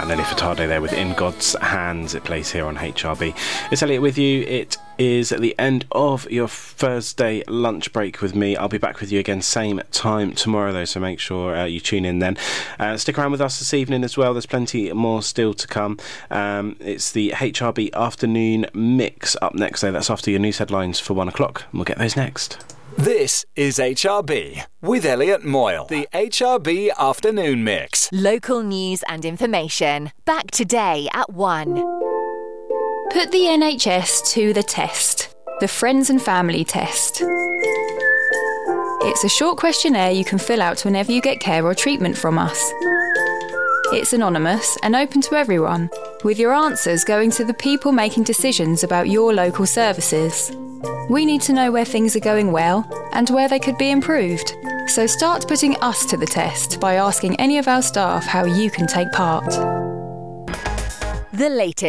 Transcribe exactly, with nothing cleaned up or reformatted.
and Nelly Furtado there with In God's Hands. It plays here on H R B. It's Elliot with you. It is at the end of your Thursday lunch break with me. I'll be back with you again same time tomorrow though, so make sure uh, you tune in then. Uh, stick around with us this evening as well. There's plenty more still to come. Um, it's the H R B afternoon mix up next though. That's after your news headlines for one o'clock, and we'll get those next. This is H R B with Elliot Moyle, the H R B afternoon mix. Local news and information. Back today at one. Put the N H S to the test. The Friends and Family Test. It's a short questionnaire you can fill out whenever you get care or treatment from us. It's anonymous and open to everyone, with your answers going to the people making decisions about your local services. We need to know where things are going well and where they could be improved. So start putting us to the test by asking any of our staff how you can take part. The latest